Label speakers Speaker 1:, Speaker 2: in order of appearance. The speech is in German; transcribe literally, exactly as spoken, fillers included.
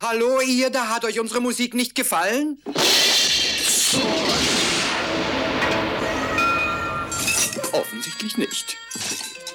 Speaker 1: Hallo ihr, da hat euch unsere Musik nicht gefallen? Offensichtlich nicht.